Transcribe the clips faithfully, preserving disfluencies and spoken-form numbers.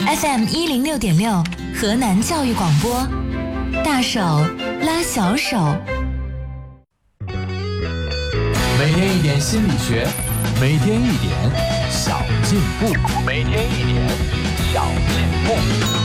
F M 一零六点六，河南教育广播，大手拉小手。 每天一点心理学，每天一点小进步，每天一点小进步。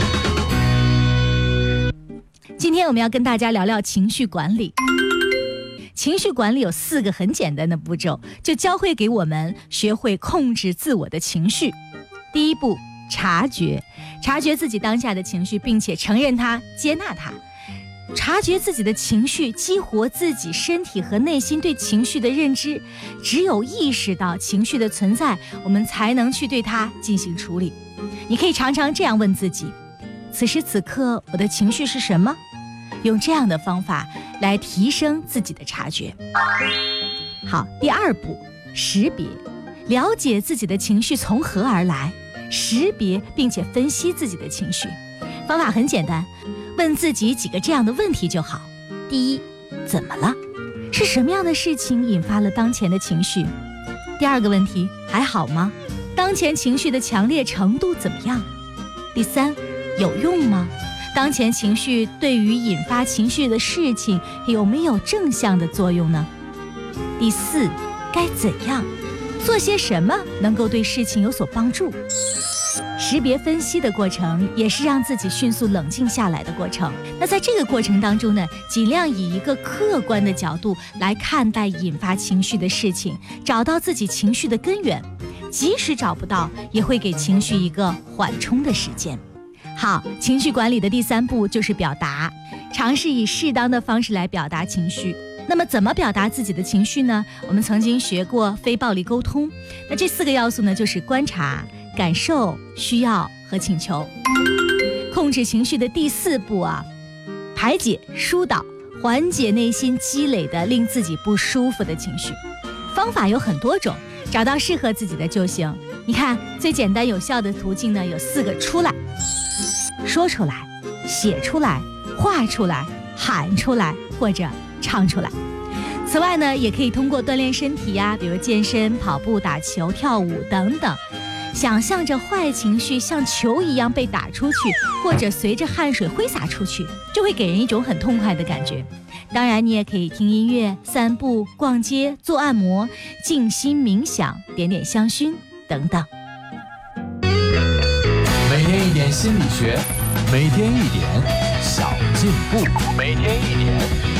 今天我们要跟大家聊聊情绪管理。情绪管理有四个很简单的步骤，就教会给我们学会控制自我的情绪。第一步，察觉，察觉自己当下的情绪，并且承认它，接纳它。察觉自己的情绪，激活自己身体和内心对情绪的认知。只有意识到情绪的存在，我们才能去对它进行处理。你可以常常这样问自己：此时此刻我的情绪是什么？用这样的方法来提升自己的察觉。好，第二步，识别，了解自己的情绪从何而来，识别并且分析自己的情绪。方法很简单，问自己几个这样的问题就好。第一，怎么了？是什么样的事情引发了当前的情绪？第二个问题，还好吗？当前情绪的强烈程度怎么样？第三，有用吗？当前情绪对于引发情绪的事情有没有正向的作用呢？第四，该怎样做些什么能够对事情有所帮助？识别分析的过程也是让自己迅速冷静下来的过程。那在这个过程当中呢，尽量以一个客观的角度来看待引发情绪的事情，找到自己情绪的根源，即使找不到，也会给情绪一个缓冲的时间。好，情绪管理的第三步就是表达，尝试以适当的方式来表达情绪。那么怎么表达自己的情绪呢？我们曾经学过非暴力沟通，那这四个要素呢，就是观察、感受、需要和请求。控制情绪的第四步啊，排解、疏导，缓解内心积累的令自己不舒服的情绪。方法有很多种，找到适合自己的就行。你看，最简单有效的途径呢，有四个：出来、说出来、写出来、画出来、喊出来或者唱出来。此外呢，也可以通过锻炼身体呀、啊，比如健身、跑步、打球、跳舞等等，想象着坏情绪像球一样被打出去，或者随着汗水挥洒出去，就会给人一种很痛快的感觉。当然你也可以听音乐、散步、逛街、做按摩、静心冥想、点点香薰等等。 每天一点心理学，每天一点小进步，每天一点